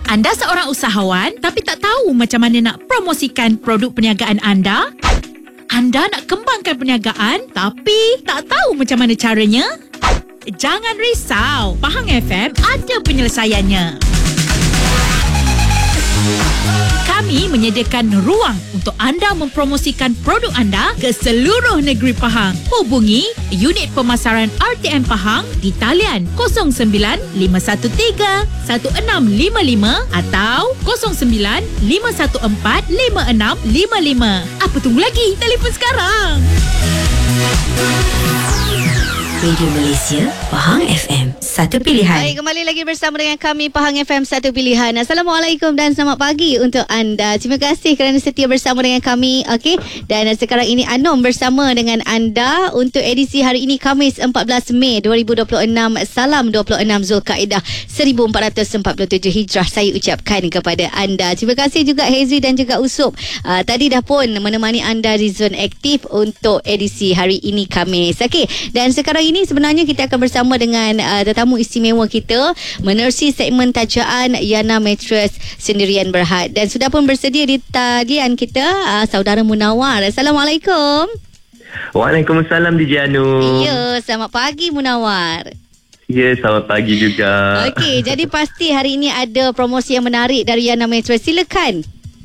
Anda seorang usahawan tapi tak tahu macam mana nak promosikan produk perniagaan anda? Anda nak kembangkan perniagaan tapi tak tahu macam mana caranya? Jangan risau, Pahang FM ada penyelesaiannya. Kami menyediakan ruang untuk anda mempromosikan produk anda ke seluruh negeri Pahang. Hubungi unit pemasaran RTM Pahang di talian 09-513-1655 atau 09-514-5655. Apa tunggu lagi? Telefon sekarang. Radio Malaysia, Pahang FM, satu pilihan. Baik, kembali lagi bersama dengan kami Pahang FM, satu pilihan. Assalamualaikum dan selamat pagi untuk anda. Terima kasih kerana setia bersama dengan kami. Okey, dan sekarang ini Anom bersama dengan anda untuk edisi hari ini Khamis 14 Mei 2026. Salam 26 Zulkaidah 1447 Hijrah saya ucapkan kepada anda. Terima kasih juga Hezri dan juga Usop. Tadi dah pun menemani anda di Zone Aktif untuk edisi hari ini Khamis. Okey, dan sekarang ini sebenarnya kita akan bersama dengan tetamu istimewa kita menerusi segmen tajaan Yana Mattress Sendirian Berhad, dan sudah pun bersedia di talian kita saudara Munawar. Assalamualaikum. Waalaikumsalam DJ Anu. Ya, selamat pagi Munawar. Ya, selamat pagi juga. Okey, jadi pasti hari ini ada promosi yang menarik dari Yana Mattress. Silakan.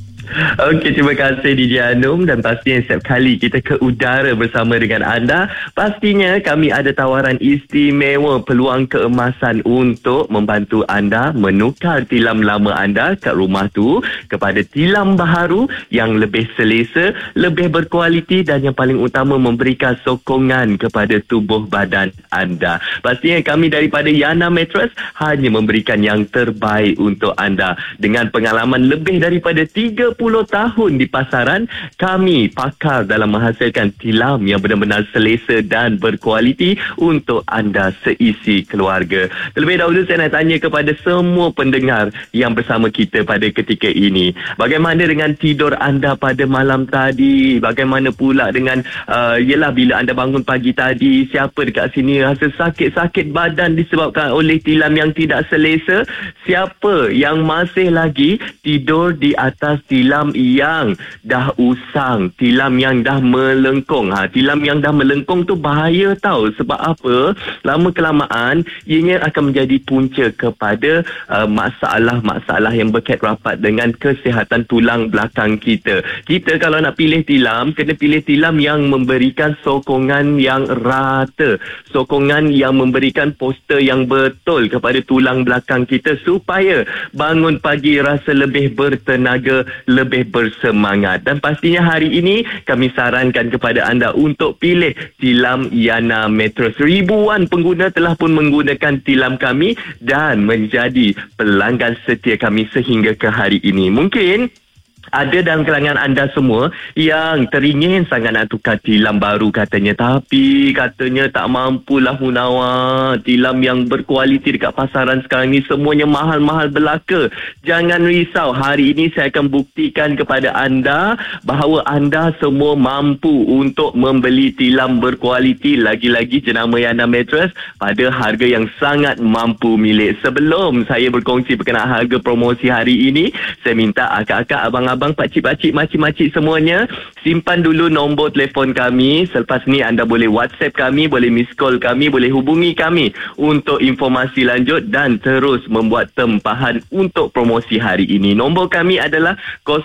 Okey, terima kasih DJ Anum, dan pastinya setiap kali kita ke udara bersama dengan anda, pastinya kami ada tawaran istimewa peluang keemasan untuk membantu anda menukar tilam lama anda kat rumah tu kepada tilam baharu yang lebih selesa, lebih berkualiti dan yang paling utama memberikan sokongan kepada tubuh badan anda. Pastinya kami daripada Yana Mattress hanya memberikan yang terbaik untuk anda. Dengan pengalaman lebih daripada 30 tahun di pasaran, kami pakar dalam menghasilkan tilam yang benar-benar selesa dan berkualiti untuk anda seisi keluarga. Terlebih dahulu saya nak tanya kepada semua pendengar yang bersama kita pada ketika ini, bagaimana dengan tidur anda pada malam tadi? Bagaimana pula dengan yelah bila anda bangun pagi tadi, siapa dekat sini rasa sakit-sakit badan disebabkan oleh tilam yang tidak selesa? Siapa yang masih lagi tidur di atas tilam yang dah usang, tilam yang dah melengkung? Tilam yang dah melengkung tu bahaya tau. Sebab apa? Lama kelamaan ianya akan menjadi punca kepada masalah-masalah yang berkait rapat dengan kesihatan tulang belakang kita. Kita kalau nak pilih tilam, kena pilih tilam yang memberikan sokongan yang rata, sokongan yang memberikan poster yang betul kepada tulang belakang kita supaya bangun pagi rasa lebih bertenaga, lebih bersemangat. Dan pastinya hari ini kami sarankan kepada anda untuk pilih tilam Yana Mattress. Ribuan pengguna telah pun menggunakan tilam kami dan menjadi pelanggan setia kami sehingga ke hari ini. Mungkin ada dalam kalangan anda semua yang teringin sangat nak tukar tilam baru katanya, tapi katanya tak mampulah Munawar. Tilam yang berkualiti dekat pasaran sekarang ni semuanya mahal-mahal belaka. Jangan risau, hari ini saya akan buktikan kepada anda bahawa anda semua mampu untuk membeli tilam berkualiti, lagi-lagi jenama Yana Mattress, pada harga yang sangat mampu milik. Sebelum saya berkongsi berkenaan harga promosi hari ini, saya minta akak-akak, abang-abang, pakcik-pakcik, makcik-makcik semuanya, simpan dulu nombor telefon kami. Selepas ni anda boleh WhatsApp kami, boleh miss call kami, boleh hubungi kami untuk informasi lanjut dan terus membuat tempahan untuk promosi hari ini. Nombor kami adalah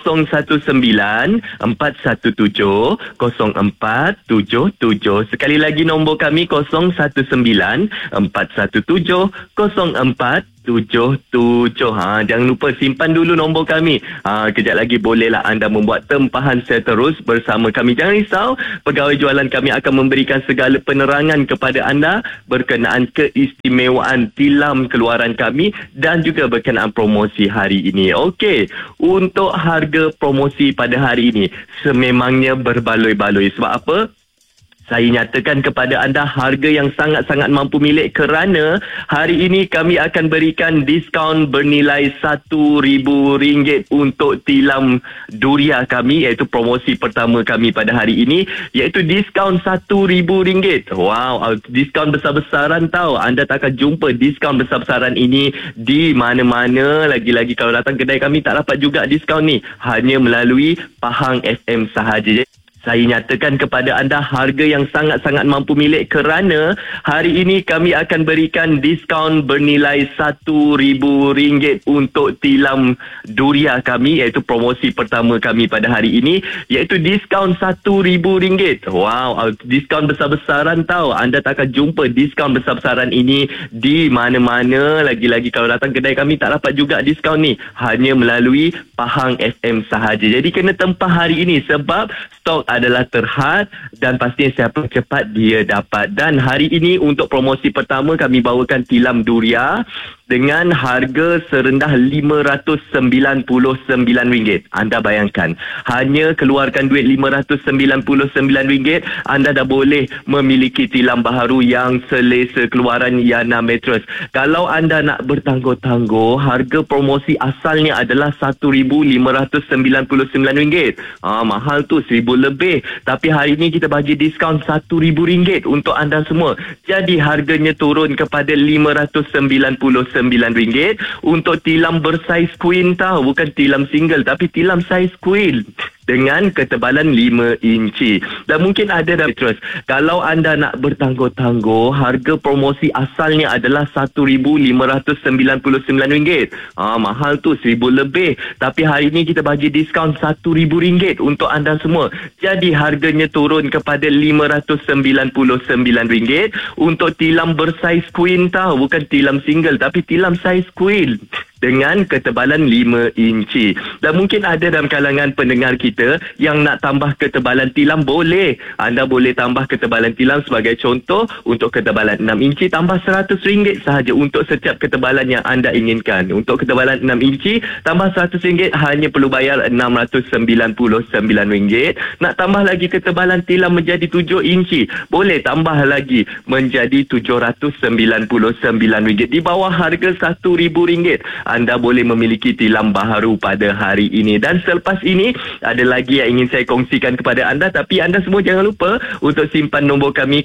019-417-0477. Sekali lagi nombor kami 019-417-0477. Jangan lupa simpan dulu nombor kami. Kejap lagi bolehlah anda membuat tempahan saya terus bersama kami. Jangan risau, pegawai jualan kami akan memberikan segala penerangan kepada anda berkenaan keistimewaan tilam keluaran kami dan juga berkenaan promosi hari ini. Okey, untuk harga promosi pada hari ini sememangnya berbaloi-baloi. Sebab apa? Saya nyatakan kepada anda harga yang sangat-sangat mampu milik kerana hari ini kami akan berikan diskaun bernilai RM1,000 untuk tilam durian kami, iaitu promosi pertama kami pada hari ini, iaitu diskaun RM1,000. Wow, diskaun besar-besaran tahu. Anda tak akan jumpa diskaun besar-besaran ini di mana-mana. Lagi-lagi kalau datang kedai kami tak dapat juga diskaun ni. Hanya melalui Pahang FM sahaja. Saya nyatakan kepada anda harga yang sangat-sangat mampu milik kerana hari ini kami akan berikan diskaun bernilai RM1,000 untuk tilam durian kami, iaitu promosi pertama kami pada hari ini, iaitu diskaun RM1,000. Wow, diskaun besar-besaran tahu. Anda tak akan jumpa diskaun besar-besaran ini di mana-mana. Lagi-lagi kalau datang kedai kami tak dapat juga diskaun ni. Hanya melalui Pahang FM sahaja. Jadi kena tempah hari ini sebab stok adalah terhad dan pastinya siapa cepat dia dapat. Dan hari ini untuk promosi pertama kami bawakan tilam durian dengan harga serendah RM599. Anda bayangkan, hanya keluarkan duit RM599, anda dah boleh memiliki tilam baharu yang selesa keluaran Yana Mattress. Kalau anda nak bertangguh-tangguh, harga promosi asalnya adalah RM1,599. Mahal tu, RM1,000 lebih. Tapi hari ini kita bagi diskaun RM1,000 untuk anda semua. Jadi harganya turun kepada RM599 untuk tilam bersaiz queen tahu, bukan tilam single tapi tilam saiz queen dengan ketebalan 5 inci. Dan mungkin ada dah terus. Kalau anda nak bertangguh-tangguh, harga promosi asalnya adalah RM1,599. Mahal tu, RM1,000 lebih. Tapi hari ini kita bagi diskaun RM1,000 untuk anda semua. Jadi harganya turun kepada RM599 untuk tilam bersaiz queen tahu, bukan tilam single tapi tilam saiz queen dengan ketebalan 5 inci. Dan mungkin ada dalam kalangan pendengar kita yang nak tambah ketebalan tilam, boleh. Anda boleh tambah ketebalan tilam, sebagai contoh untuk ketebalan 6 inci tambah RM100 sahaja untuk setiap ketebalan yang anda inginkan. Untuk ketebalan 6 inci tambah RM100 hanya perlu bayar RM699. Nak tambah lagi ketebalan tilam menjadi 7 inci, boleh tambah lagi menjadi RM799. Di bawah harga RM1,000 anda boleh memiliki tilam baharu pada hari ini. Dan selepas ini ada lagi yang ingin saya kongsikan kepada anda, tapi anda semua jangan lupa untuk simpan nombor kami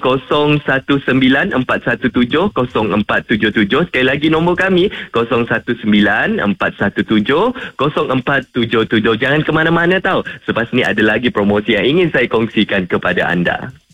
0194170477. Sekali lagi nombor kami 0194170477. Jangan ke mana-mana tahu. Selepas ini ada lagi promosi yang ingin saya kongsikan kepada anda.